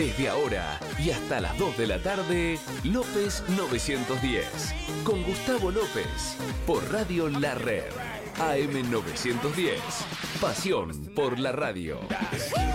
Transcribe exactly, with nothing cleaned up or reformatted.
Desde ahora y hasta las dos de la tarde, López novecientos diez. Con Gustavo López, por Radio La Red. A M novecientos diez. Pasión por la radio.